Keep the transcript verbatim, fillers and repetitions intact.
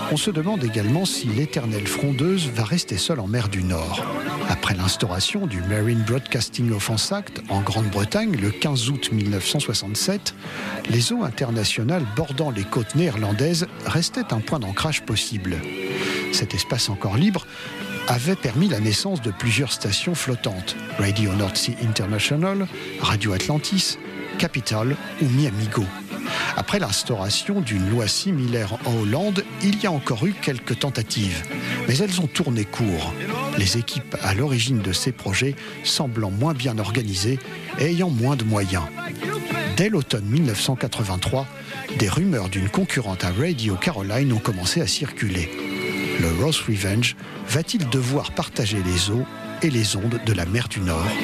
On se demande également si l'éternelle frondeuse va rester seule en mer du Nord. Après l'instauration du Marine Broadcasting Offence Act en Grande-Bretagne le quinze août mille neuf cent soixante-sept, les eaux internationales bordant les côtes néerlandaises restaient un point d'ancrage possible. Cet espace encore libre avait permis la naissance de plusieurs stations flottantes, Radio North Sea International, Radio Atlantis, Capital ou Miami Go. Après l'instauration d'une loi similaire en Hollande, il y a encore eu quelques tentatives, mais elles ont tourné court. Les équipes à l'origine de ces projets semblant moins bien organisées et ayant moins de moyens. Dès l'automne mille neuf cent quatre-vingt-trois, des rumeurs d'une concurrente à Radio Caroline ont commencé à circuler. Le Ross Revenge va-t-il devoir partager les eaux et les ondes de la mer du Nord ?